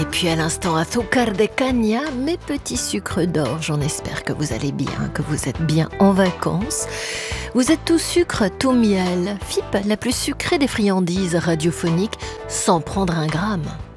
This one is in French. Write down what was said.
puis à l'instant Azúcar de Caña, mes petits sucres d'or. J'en espère que vous allez bien, que vous êtes bien en vacances. Vous êtes tout sucre, tout miel. FIP, la plus sucrée des friandises radiophoniques, sans prendre un gramme.